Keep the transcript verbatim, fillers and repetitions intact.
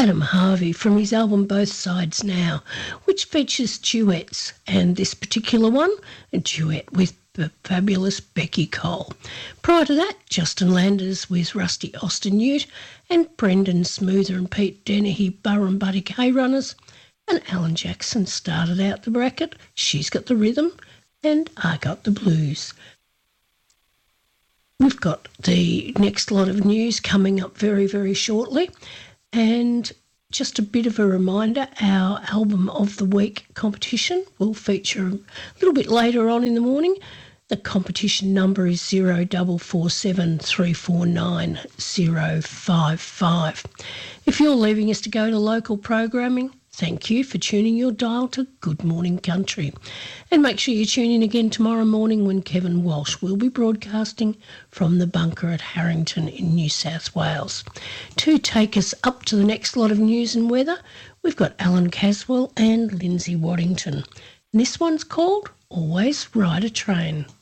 Adam Harvey from his album Both Sides Now, which features duets, and this particular one, a duet with the fabulous Becky Cole. Prior to that, Justin Landers with Rusty Austin Ute, and Brendan Smoother and Pete Dennehy, Burr and Buddy K Runners, and Alan Jackson started out the bracket, She's Got the Rhythm, and I Got the Blues. We've got the next lot of news coming up very, very shortly. And just a bit of a reminder, our Album of the Week competition will feature a little bit later on in the morning. The competition number is zero four four seven three four nine zero five five. If you're leaving us to go to local programming, thank you for tuning your dial to Good Morning Country. And make sure you tune in again tomorrow morning when Kevin Walsh will be broadcasting from the bunker at Harrington in New South Wales. To take us up to the next lot of news and weather, we've got Alan Caswell and Lindsay Waddington. And this one's called Always Ride a Train.